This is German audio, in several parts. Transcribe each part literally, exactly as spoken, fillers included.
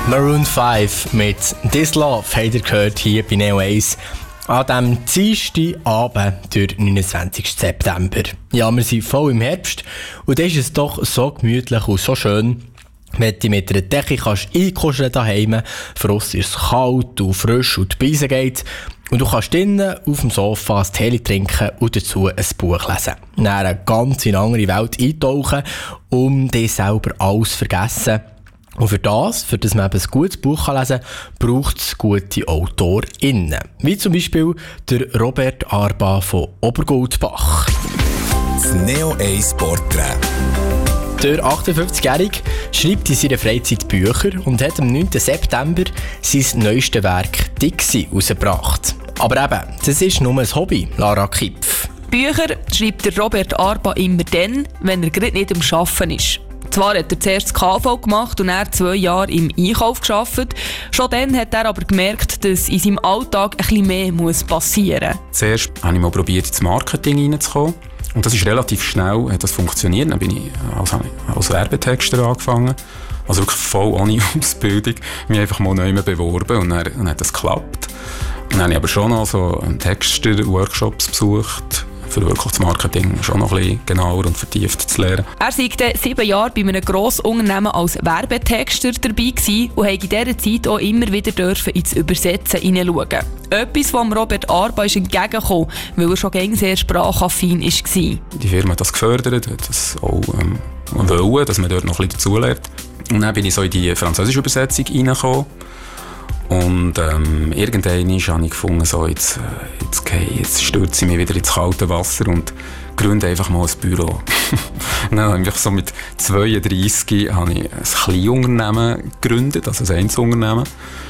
Maroon fünf mit «This Love» habt ihr gehört hier bei Neo eins. An diesem Dienstagabend, der neunundzwanzigsten September. Ja, wir sind voll im Herbst und da ist es doch so gemütlich und so schön, wenn du mit einer Decke kannst einkuscheln daheim. Für uns ist es kalt und frisch und die Beise geht. Und du kannst drinnen auf dem Sofa ein Tee trinken und dazu ein Buch lesen. Dann eine ganz in eine andere Welt eintauchen, um dich selber alles zu vergessen. Und für das, für das man eben ein gutes Buch lesen kann, braucht es gute AutorInnen. Wie zum Beispiel der Robert Arba von Obergoldbach. Das Neo eins Porträt. Der achtundfünfzigjährige schreibt in seiner Freizeit Bücher und hat am neunten September sein neuestes Werk «Dixie» herausgebracht. Aber eben, das ist nur ein Hobby, Lara Kipf. Bücher schreibt der Robert Arba immer dann, wenn er gerade nicht am Arbeiten ist. Zwar hat er zuerst das K V gemacht und er zwei Jahre im Einkauf gearbeitet. Schon dann hat er aber gemerkt, dass in seinem Alltag ein bisschen mehr muss passieren muss. Zuerst habe ich mal probiert, ins Marketing reinzukommen. Und das ist relativ schnell, hat das funktioniert. Dann bin ich als, als Werbetexter angefangen. Also wirklich voll ohne Ausbildung. Mich einfach mal neu beworben und dann, dann hat das geklappt. Und dann habe ich aber schon noch so Texter-Workshops besucht, für wirklich das Marketing schon noch ein bisschen genauer und vertieft zu lernen. Er war sieben Jahre bei einem grossen Unternehmen als Werbetexter dabei gewesen und durfte in dieser Zeit auch immer wieder dürfen ins Übersetzen hineinschauen. Etwas, was Robert Arba ist entgegengekommen, weil er schon gängig sehr sprachaffin war. Die Firma hat das gefördert, hat das auch ähm, wollen, dass man dort noch ein bisschen dazulernt. Und dann bin ich so in die französische Übersetzung reingekommen. Und ähm, irgendwann habe ich gefunden, so, jetzt, äh, jetzt, okay, jetzt stürze ich mich wieder ins kalte Wasser und gründe einfach mal ein Büro. Dann habe ich so mit zweiunddreissig habe ich ein Kleinunternehmen gegründet, also ein Einzelunternehmen.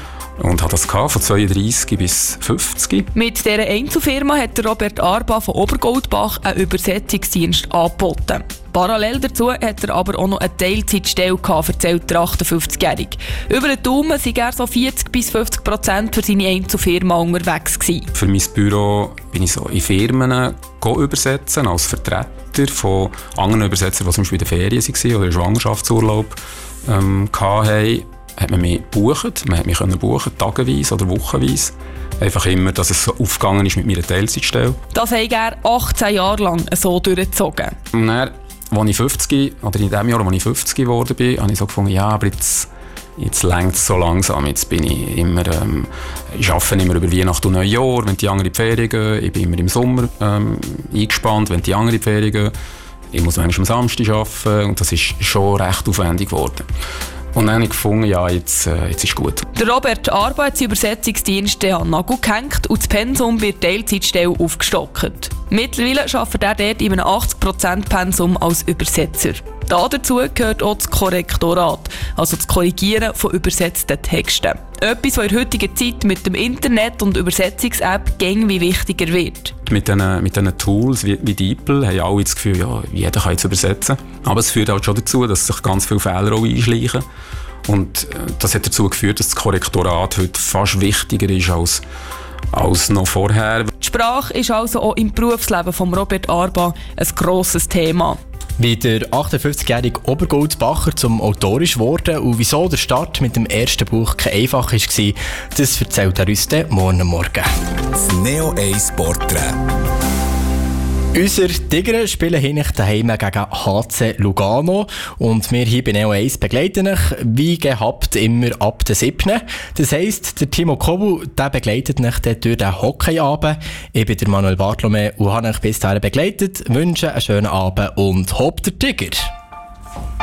Und habe das gehabt, von zweiunddreissig bis fünfzig. Mit dieser Einzelfirma hat Robert Arba von Obergoldbach einen Übersetzungsdienst angeboten. Parallel dazu hat er aber auch noch eine Teilzeitstelle gehabt, erzählt der achtundfünfzigjährige. Über den Daumen waren er so vierzig bis fünfzig Prozent für seine Einzelfirma unterwegs gewesen. Für mein Büro bin ich so in Firmen übersetzen, als Vertreter von anderen Übersetzern, die zum Beispiel in den Ferien waren oder in Schwangerschaftsurlaub ähm, hatten. Hat man mich gebucht, man hat mich buchen, tageweise oder wochenweise. Einfach immer, dass es so aufgegangen ist mit meiner Teilzeitstelle. Das hat er achtzehn Jahre lang so durchgezogen. Und dann, als ich fünfzig, oder in dem Jahr, als ich fünfzig geworden bin, habe ich so gefunden, ja, aber jetzt, jetzt reicht es so langsam. Jetzt bin ich immer, ähm, ich arbeite immer über Weihnachten und Neujahr, wenn die anderen in die Ferien gehen. Ich bin immer im Sommer ähm, eingespannt, wenn die anderen in die Ferien gehen. Ich muss manchmal am Samstag arbeiten und das ist schon recht aufwendig geworden. Und dann habe ich gefunden, ja, jetzt, äh, jetzt ist gut. Der Robert Arba hat seinen Übersetzungsdienst an den Nagel gehängt und das Pensum wird Teilzeitstelle aufgestockt. Mittlerweile arbeitet er dort in einem achtzig Prozent Pensum als Übersetzer. Da dazu gehört auch das Korrektorat, also das Korrigieren von übersetzten Texten. Etwas, was in der heutigen Zeit mit dem Internet und Übersetzungs-App gängig wichtiger wird. Mit diesen mit diesen Tools wie, wie DeepL haben alle das Gefühl, ja, jeder kann jetzt übersetzen. Aber es führt halt schon dazu, dass sich ganz viele Fehler auch einschleichen. Und das hat dazu geführt, dass das Korrektorat heute fast wichtiger ist als, als noch vorher. Die Sprache ist also auch im Berufsleben von Robert Arba ein grosses Thema. Wie der achtundfünfzigjährige Obergoldbacher zum Autor ist geworden und wieso der Start mit dem ersten Buch kein einfach war, das erzählt er uns dann morgen Morgen. Das Neo eins Porträt. Unsere Tiger spielen hier daheim gegen H C Lugano und wir hier bei Neo eins begleiten euch wie gehabt immer ab der siebten Das heisst, der Timo Kobu der begleitet euch durch den Hockeyabend. Ich bin der Manuel Bartolome und habe euch bis dahin begleitet. Wünsche einen schönen Abend und hopp der Tiger!